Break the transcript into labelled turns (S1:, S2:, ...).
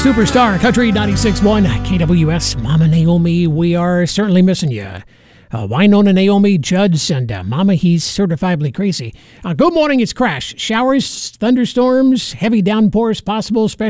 S1: Superstar Country 96.1 KWS. Mama Naomi, we are certainly missing you. Wynonna Naomi, Judds, and Mama, he's certifiably crazy. Good morning, it's Crash. Showers, thunderstorms, heavy downpours possible, especially